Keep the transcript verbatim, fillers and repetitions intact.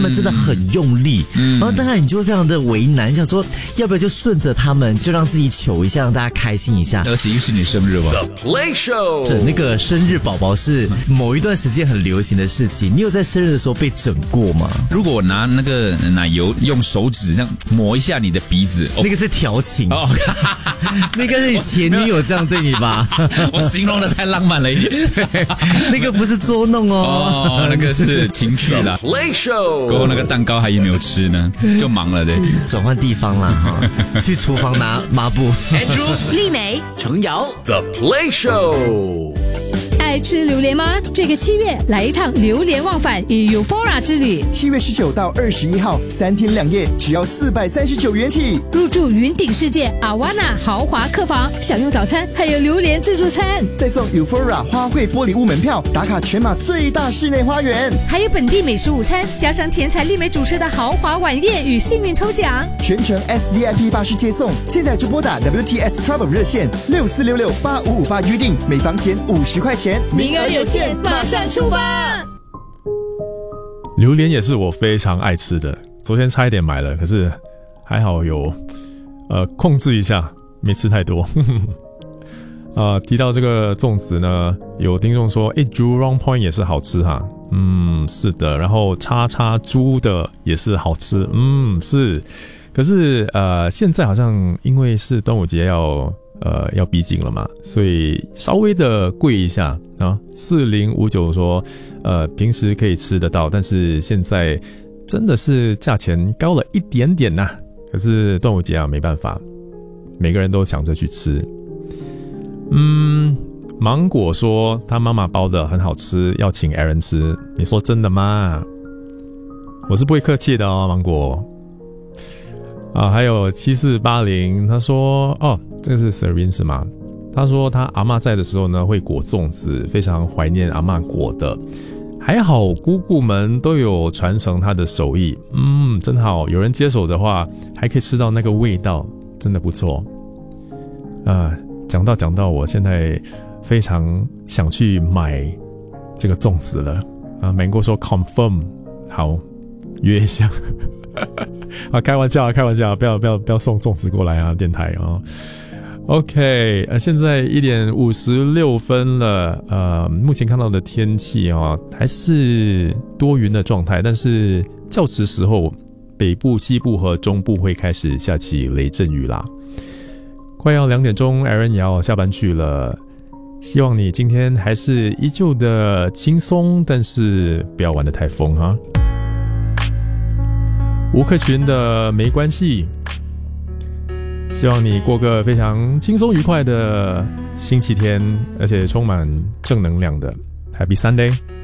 们真的很用力，嗯、然后当然你就会非常的为难，想说要不要就顺着他们，就让自己糗一下，让大家开心一下。 而且又是你生日吧 The Play Show， 整那个生日宝宝是某一段时间很流行的事情。你有在生日的时候被整过吗？ 如果我拿那个奶油用手指这样抹一下你的鼻子， 哦、那个是调情哦，那个是你前女友这样对你吧？ 我形容的太浪漫了一点， 对，那个不是捉弄哦， 哦，那个是情趣啦。 Play Show， 过后那个蛋糕还有没有吃呢？就忙了对。 转换地方啦哈，去厨房拿抹布。 Andrew、 丽美、 程瑶 The Play Show。 爱吃榴莲吗？这个七月来一趟榴莲忘返与 Euphoria 之旅。 七月十九到二十一号，三天两夜，只要四百三十九元起。 入住云顶世界阿瓦纳豪华客房，享用早餐，还有榴莲自助餐， 再送 Euphoria 花卉玻璃屋门票，打卡全马最大室内花园， 还有本地美食午餐，加上甜彩丽美主持的豪华晚宴与幸运抽奖， 全程 S V I P 巴士接送。现在就拨打 W T S Travel 热线六四六六八五五八预定，每房减五十块钱。 名额有限，马上出发！ 榴莲也是我非常爱吃的，昨天差一点买了，可是还好有呃控制一下，没吃太多。呃，提到这个粽子呢，有听众说，诶 Jurong Point 也是好吃哈，嗯，是的，然后叉叉猪的也是好吃，嗯，是，可是呃，现在好像因为是端午节要。呃，要逼近了嘛，所以稍微的贵一下啊。四零五九说，呃，平时可以吃得到，但是现在真的是价钱高了一点点呐、啊。可是端午节啊，没办法，每个人都抢着去吃。嗯，芒果说他妈妈包的很好吃，要请 Aaron 吃。你说真的吗？我是不会客气的哦，芒果。啊，还有七四八零，他说，哦，这个是 Serene 是吗？他说他阿嬷在的时候呢，会裹粽子，非常怀念阿嬷裹的。还好姑姑们都有传承他的手艺，嗯，真好。有人接手的话，还可以吃到那个味道，真的不错。啊，讲到讲到，我现在非常想去买这个粽子了。啊，美国说 confirm， 好，约一下。啊，开玩笑啊，开玩笑、啊，不要不要不要送粽子过来啊，电台啊。OK， 呃，现在一点五十六分了，呃，目前看到的天气啊，还是多云的状态，但是较迟时候，北部、西部和中部会开始下起雷阵雨啦。快要两点钟 ，Aaron 也要下班去了，希望你今天还是依旧的轻松，但是不要玩得太疯哈。吴克群的没关系，希望你过个非常轻松愉快的星期天，而且充满正能量的 Happy Sunday。